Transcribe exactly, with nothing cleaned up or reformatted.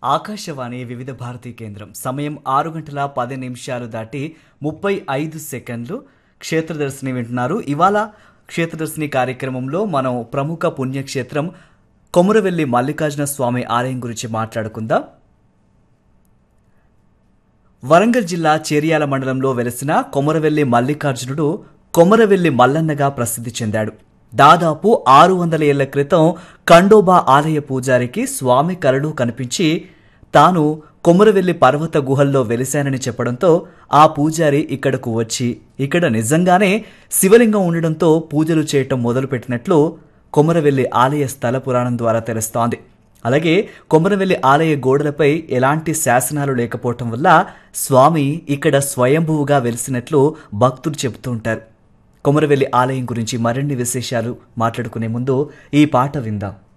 ఆకాశవాణి వివిధ భారతీ కేంద్రం సమయం ఆరు గంటల పది నిమిషాలు దాటి ముప్పై ఐదు సెకండ్లు. క్షేత్రదర్శిని వింటున్నారు. ఇవాళ క్షేత్రదర్శిని కార్యక్రమంలో మనం ప్రముఖ పుణ్యక్షేత్రం కొమురవెల్లి మల్లికార్జున స్వామి ఆలయం గురించి మాట్లాడుకుందాం. వరంగల్ జిల్లా చేర్యాల మండలంలో వెలసిన కొమురవెల్లి మల్లికార్జునుడు కొమురవెల్లి మల్లన్నగా ప్రసిద్ధి చెందాడు. దాదాపు ఆరు వందల ఏళ్ల క్రితం ఖండోబా ఆలయ పూజారికి స్వామి కలలో కనిపించి తాను కొమురవెల్లి పర్వత గుహల్లో వెలిశానని చెప్పడంతో ఆ పూజారి ఇక్కడకు వచ్చి ఇక్కడ నిజంగానే శివలింగం ఉండడంతో పూజలు చేయటం మొదలుపెట్టినట్లు కొమురవెల్లి ఆలయ స్థల పురాణం ద్వారా తెలుస్తోంది. అలాగే కొమురవెల్లి ఆలయ గోడలపై ఎలాంటి శాసనాలు లేకపోవటం వల్ల స్వామి ఇక్కడ స్వయంభువుగా వెలిసినట్లు భక్తులు చెబుతూ ఉంటారు. కొమురవెల్లి ఆలయం గురించి మరిన్ని విశేషాలు మాట్లాడుకునే ముందు ఈ పాట విందాం.